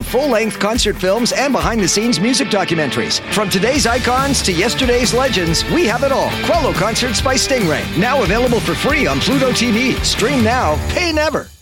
full-length concert films and behind-the-scenes music documentaries. From today's icons to yesterday's legends, we have it all. Quello Concerts by Stingray. Now available for free on Pluto TV. Stream now, pay never.